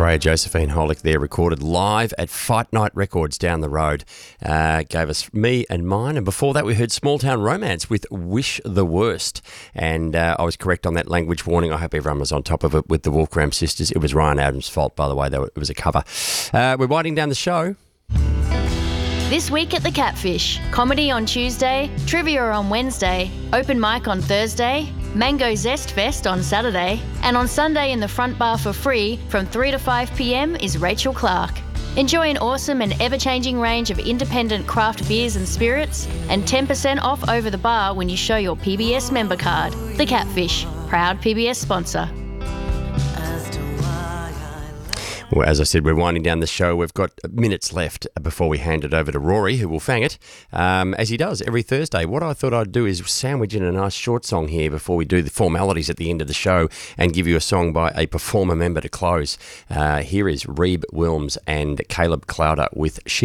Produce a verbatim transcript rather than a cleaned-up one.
Freya Josephine Holick there, recorded live at Fight Night Records down the road. Uh, gave us Me and Mine. And before that, we heard Small Town Romance with Wish the Worst. And uh, I was correct on that language warning. I hope everyone was on top of it with the Wolfgram Sisters. It was Ryan Adams' fault, by the way, though it was a cover. Uh, we're winding down the show. This week at the Catfish, comedy on Tuesday, trivia on Wednesday, open mic on Thursday, Mango Zest Fest on Saturday, and on Sunday in the front bar for free from three to five p.m. is Rachel Clark. Enjoy an awesome and ever-changing range of independent craft beers and spirits, and ten percent off over the bar when you show your P B S member card. The Catfish, proud P B S sponsor. Well, as I said, we're winding down the show. We've got minutes left before we hand it over to Rory, who will fang it, um, as he does every Thursday. What I thought I'd do is sandwich in a nice short song here before we do the formalities at the end of the show and give you a song by a performer member to close. Uh, here is Reeb Wilms and Caleb Clowder with She